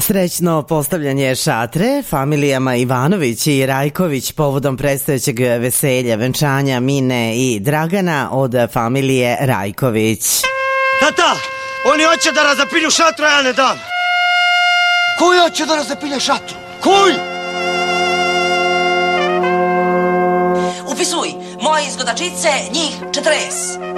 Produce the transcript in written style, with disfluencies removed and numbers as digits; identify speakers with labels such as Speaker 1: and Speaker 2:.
Speaker 1: Srećno postavljanje šatre familijama Ivanović i Rajković povodom predstojećeg veselja, venčanja Mine i Dragana od familije Rajković.
Speaker 2: Tata, oni hoće da razapilju šatru, ja ne dam.
Speaker 3: Koji hoće da razapilje šatru?
Speaker 2: Koji?
Speaker 4: Upisuj, moje izgodačice, njih 40.